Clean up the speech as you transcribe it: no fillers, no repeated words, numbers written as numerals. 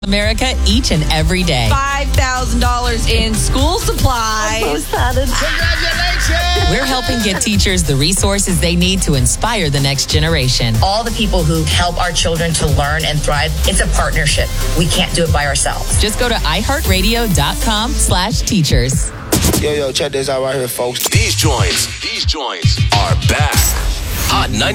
America each and every day. $5,000 in school supplies. I'm so excited. Congratulations! We're helping get teachers the resources they need to inspire the next generation. All the people who help our children to learn and thrive, it's a partnership. We can't do it by ourselves. Just go to iHeartRadio.com/teachers. Yo, check this out right here, folks. These joints are back. Hot 90.